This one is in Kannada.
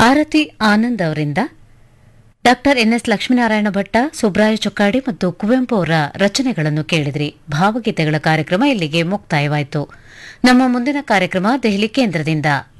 ಆರತಿ ಆನಂದ್ ಅವರಿಂದ ಡಾಕ್ಟರ್ ಎನ್ಎಸ್ ಲಕ್ಷ್ಮೀನಾರಾಯಣ ಭಟ್ಟ, ಸುಬ್ರಾಯ ಚೊಕ್ಕಾಡಿ ಮತ್ತು ಕುವೆಂಪು ಅವರ ರಚನೆಗಳನ್ನು ಕೇಳಿದ್ರಿ. ಭಾವಗೀತೆಗಳ ಕಾರ್ಯಕ್ರಮ ಇಲ್ಲಿಗೆ ಮುಕ್ತಾಯವಾಯಿತು. ನಮ್ಮ ಮುಂದಿನ ಕಾರ್ಯಕ್ರಮ ದೆಹಲಿ ಕೇಂದ್ರದಿಂದ.